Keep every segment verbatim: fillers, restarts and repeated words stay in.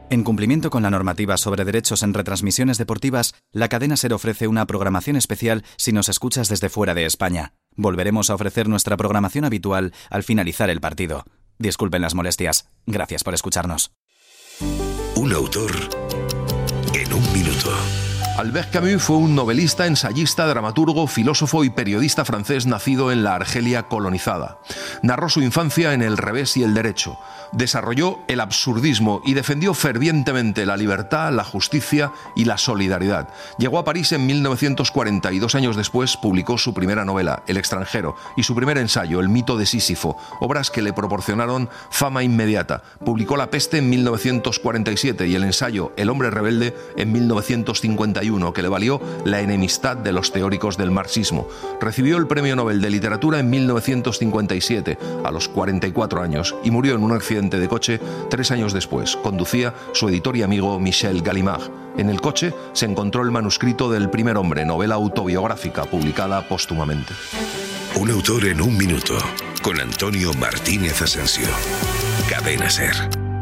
En cumplimiento con la normativa sobre derechos en retransmisiones deportivas, la cadena SER ofrece una programación especial si nos escuchas desde fuera de España. Volveremos a ofrecer nuestra programación habitual al finalizar el partido. Disculpen las molestias. Gracias por escucharnos. Un autor en un minuto. Albert Camus fue un novelista, ensayista, dramaturgo, filósofo y periodista francés nacido en la Argelia colonizada. Narró su infancia en el revés y el derecho. Desarrolló el absurdismo y defendió fervientemente la libertad, la justicia y la solidaridad. Llegó a París en mil novecientos cuarenta y dos años después publicó su primera novela, El extranjero, y su primer ensayo, El mito de Sísifo, obras que le proporcionaron fama inmediata. Publicó La peste en mil novecientos cuarenta y siete y el ensayo El hombre rebelde en mil novecientos cincuenta y uno, que le valió la enemistad de los teóricos del marxismo. Recibió el Premio Nobel de Literatura en mil novecientos cincuenta y siete, a los cuarenta y cuatro años, y murió en un accidente de coche tres años después. Conducía su editor y amigo Michel Gallimard. En el coche se encontró el manuscrito del Primer hombre, novela autobiográfica publicada póstumamente. Un autor en un minuto, con Antonio Martínez Asensio. Cadena SER.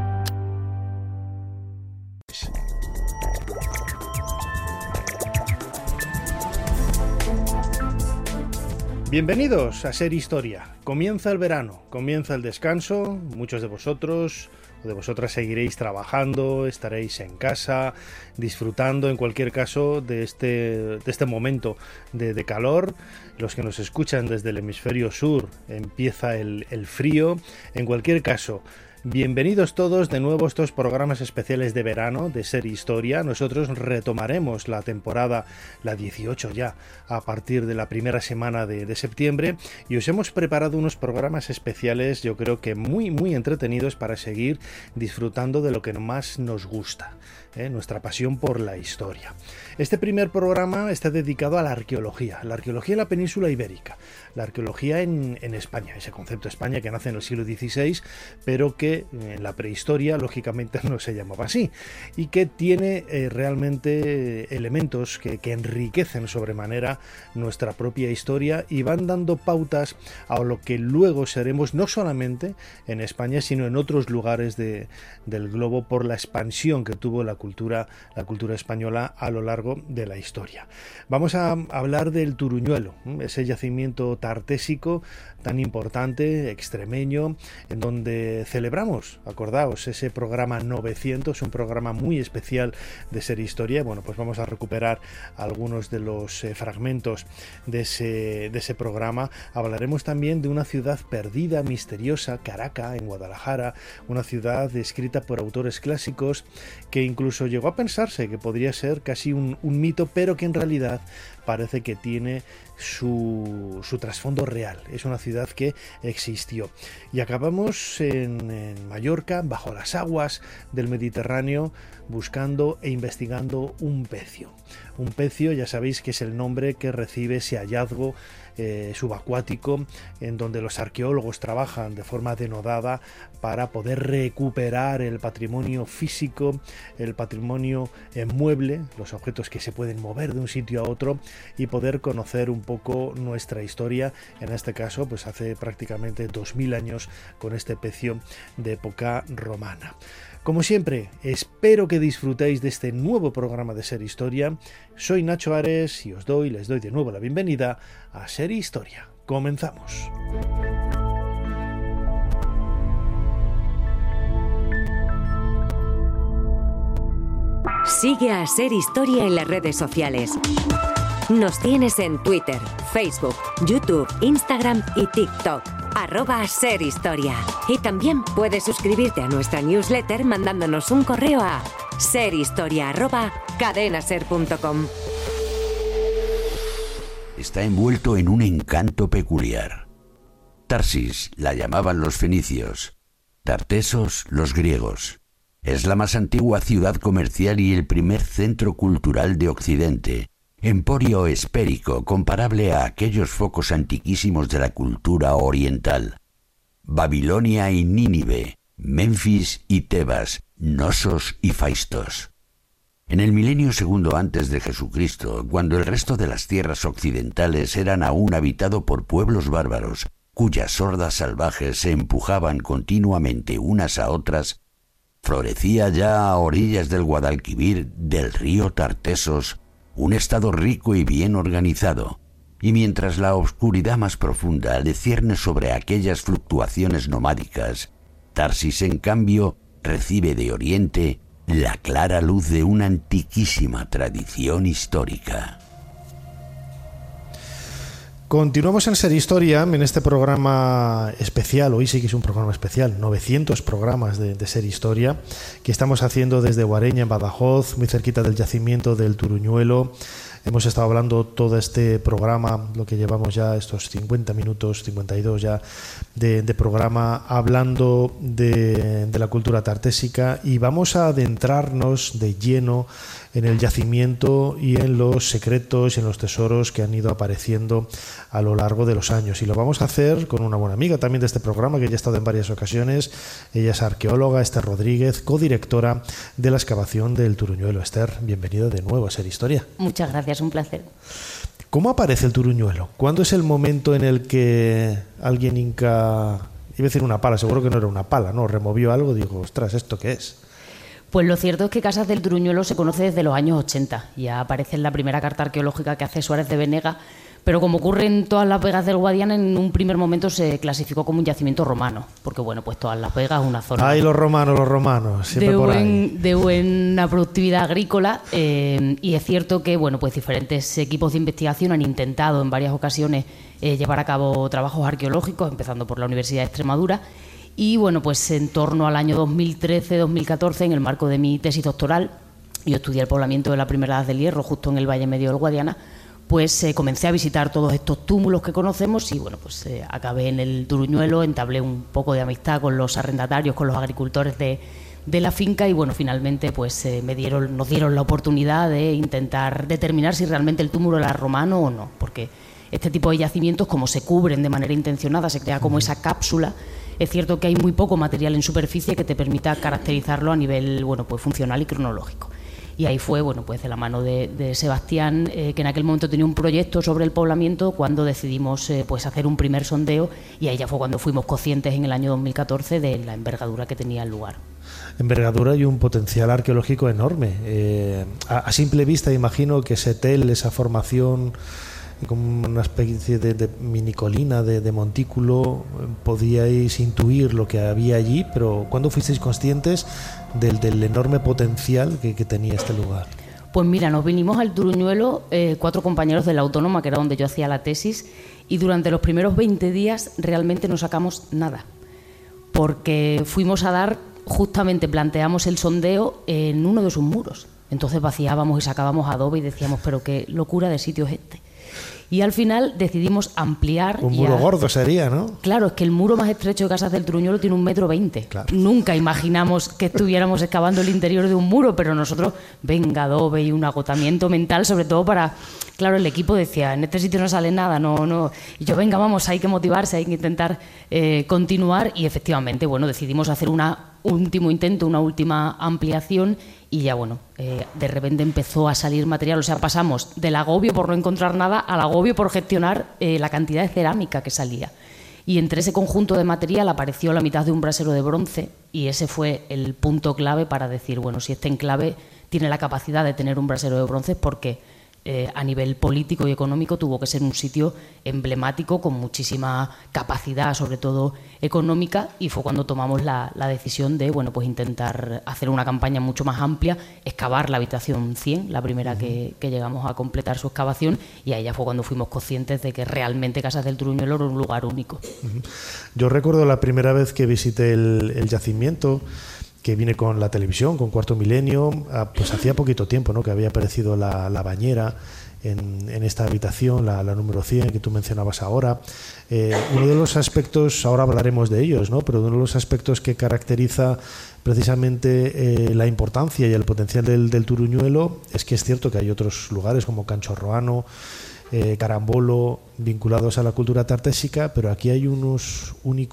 Bienvenidos a SER Historia. Comienza el verano, comienza el descanso. Muchos de vosotros o de vosotras seguiréis trabajando, estaréis en casa, disfrutando en cualquier caso de este, de este momento de, de calor. Los que nos escuchan desde el hemisferio sur, empieza el, el frío. En cualquier caso, bienvenidos todos de nuevo a estos programas especiales de verano de SER Historia. Nosotros retomaremos la temporada, la dieciocho ya, a partir de la primera semana de, de septiembre, y os hemos preparado unos programas especiales, yo creo que muy muy entretenidos, para seguir disfrutando de lo que más nos gusta, ¿eh? Nuestra pasión por la historia. Este primer programa está dedicado a la arqueología, la arqueología en la península ibérica, la arqueología en, en España, ese concepto España que nace en el siglo dieciséis, pero que en la prehistoria lógicamente no se llamaba así, y que tiene eh, realmente elementos que, que enriquecen sobremanera nuestra propia historia y van dando pautas a lo que luego seremos, no solamente en España sino en otros lugares de, del globo, por la expansión que tuvo la cultura, la cultura española a lo largo de la historia. Vamos a hablar del Turuñuelo, ese yacimiento tartésico tan importante, extremeño, en donde celebramos, acordaos, ese programa novecientos, un programa muy especial de SER Historia. Bueno, pues vamos a recuperar algunos de los eh, fragmentos de ese, de ese programa. Hablaremos también de una ciudad perdida, misteriosa, Caraca, en Guadalajara, una ciudad descrita por autores clásicos que incluso llegó a pensarse que podría ser casi un, un mito, pero que en realidad parece que tiene su, su trasfondo real. Es una ciudad que existió. Y acabamos en, en Mallorca, bajo las aguas del Mediterráneo, buscando e investigando un pecio. Un pecio, ya sabéis que es el nombre que recibe ese hallazgo eh, subacuático, en donde los arqueólogos trabajan de forma denodada para poder recuperar el patrimonio físico, el patrimonio eh, mueble, los objetos que se pueden mover de un sitio a otro, y poder conocer un poco nuestra historia, en este caso pues hace prácticamente dos mil años, con este pecio de época romana. Como siempre, espero que disfrutéis de este nuevo programa de SER Historia. Soy Nacho Ares y os doy, les doy de nuevo la bienvenida a SER Historia. Comenzamos. Sigue a SER Historia en las redes sociales. Nos tienes en Twitter, Facebook, YouTube, Instagram y TikTok. Arroba SER Historia. Y también puedes suscribirte a nuestra newsletter mandándonos un correo a serhistoria arroba cadenaser punto com. Está envuelto en un encanto peculiar. Tarsis la llamaban los fenicios, Tartesos los griegos. Es la más antigua ciudad comercial y el primer centro cultural de Occidente. Emporio esférico comparable a aquellos focos antiquísimos de la cultura oriental. Babilonia y Nínive, Menfis y Tebas, Nosos y Faistos. En el milenio segundo antes de Jesucristo, cuando el resto de las tierras occidentales eran aún habitado por pueblos bárbaros, cuyas hordas salvajes se empujaban continuamente unas a otras, florecía ya a orillas del Guadalquivir, del río Tartesos, un estado rico y bien organizado, y mientras la oscuridad más profunda le cierne sobre aquellas fluctuaciones nomádicas, Tarsis, en cambio, recibe de Oriente la clara luz de una antiquísima tradición histórica. Continuamos en Ser Historia, en este programa especial. Hoy sí que es un programa especial, novecientos programas de, de Ser Historia, que estamos haciendo desde Guareña, en Badajoz, muy cerquita del yacimiento del Turuñuelo. Hemos estado hablando todo este programa, lo que llevamos ya, estos cincuenta minutos, cincuenta y dos ya de, de programa, hablando de, de la cultura tartésica, y vamos a adentrarnos de lleno en el yacimiento y en los secretos y en los tesoros que han ido apareciendo a lo largo de los años. Y lo vamos a hacer con una buena amiga también de este programa, que ya ha estado en varias ocasiones. Ella es arqueóloga, Esther Rodríguez, codirectora de la excavación del Turuñuelo. Esther, bienvenida de nuevo a Ser Historia. Muchas gracias, un placer. ¿Cómo aparece el Turuñuelo? ¿Cuándo es el momento en el que alguien hinca, iba a decir una pala, seguro que no era una pala, ¿no? Removió algo, digo, ostras, ¿esto qué es? Pues lo cierto es que Casas del Turuñuelo se conoce desde los años ochenta. Ya aparece en la primera carta arqueológica que hace Suárez de Venega, pero como ocurre en todas las vegas del Guadiana, en un primer momento se clasificó como un yacimiento romano, porque bueno, pues todas las vegas es una zona... ¡Ay, los romanos, los romanos! Siempre de, por buen, ahí. de buena productividad agrícola, eh, y es cierto que bueno, pues diferentes equipos de investigación han intentado en varias ocasiones eh, llevar a cabo trabajos arqueológicos, empezando por la Universidad de Extremadura. Y bueno, pues en torno al año dos mil trece dos mil catorce, en el marco de mi tesis doctoral, yo estudié el poblamiento de la primera edad del hierro justo en el Valle Medio del Guadiana, pues eh, comencé a visitar todos estos túmulos que conocemos y bueno, pues eh, acabé en el Turuñuelo, entablé un poco de amistad con los arrendatarios, con los agricultores de, de la finca, y bueno, finalmente pues eh, me dieron, nos dieron la oportunidad de intentar determinar si realmente el túmulo era romano o no, porque este tipo de yacimientos, como se cubren de manera intencionada, se crea como esa cápsula. Es cierto que hay muy poco material en superficie que te permita caracterizarlo a nivel, bueno, pues funcional y cronológico. Y ahí fue, bueno, pues de la mano de, de Sebastián, eh, que en aquel momento tenía un proyecto sobre el poblamiento, cuando decidimos eh, pues hacer un primer sondeo, y ahí ya fue cuando fuimos conscientes en el año dos mil catorce de la envergadura que tenía el lugar. Envergadura y un potencial arqueológico enorme. Eh, a, a simple vista imagino que ese tel, esa formación, como una especie de, de minicolina, de, de montículo, podíais intuir lo que había allí, pero ¿cuándo fuisteis conscientes del, del enorme potencial que, que tenía este lugar? Pues mira, nos vinimos al Turuñuelo eh, cuatro compañeros de la Autónoma, que era donde yo hacía la tesis, y durante los primeros veinte días realmente no sacamos nada, porque fuimos a dar, justamente planteamos el sondeo en uno de sus muros. Entonces vaciábamos y sacábamos adobe y decíamos, pero qué locura de sitio es este. Y al final decidimos ampliar. Un muro ya... gordo sería, ¿no? Claro, es que el muro más estrecho de Casas del Turuñuelo tiene un metro veinte. Claro. Nunca imaginamos que estuviéramos excavando el interior de un muro, pero nosotros, venga, adobe y un agotamiento mental, sobre todo para... Claro, el equipo decía, en este sitio no sale nada, no, no. Y yo, venga, vamos, hay que motivarse, hay que intentar eh, continuar. Y efectivamente, bueno, decidimos hacer un último intento, una última ampliación. Y ya, bueno, eh, de repente empezó a salir material. O sea, pasamos del agobio por no encontrar nada al agobio por gestionar eh, la cantidad de cerámica que salía. Y entre ese conjunto de material apareció la mitad de un brasero de bronce, y ese fue el punto clave para decir, bueno, si este enclave tiene la capacidad de tener un brasero de bronce, porque eh, a nivel político y económico tuvo que ser un sitio emblemático con muchísima capacidad, sobre todo económica, y fue cuando tomamos la, la decisión de, bueno, pues intentar hacer una campaña mucho más amplia, excavar la habitación cien, la primera que, que llegamos a completar su excavación, y ahí ya fue cuando fuimos conscientes de que realmente Casas del Turuñuelo era un lugar único. Yo recuerdo la primera vez que visité el, el yacimiento, que vine con la televisión, con Cuarto Milenio, pues hacía poquito tiempo, ¿no?, que había aparecido la, la bañera en, en esta habitación, la, la número cien que tú mencionabas ahora. Eh, uno de los aspectos, ahora hablaremos de ellos, ¿no?, pero uno de los aspectos que caracteriza precisamente eh, la importancia y el potencial del, del Turuñuelo es que es cierto que hay otros lugares como Canchorroano, eh, Carambolo, vinculados a la cultura tartésica, pero aquí hay unos únicos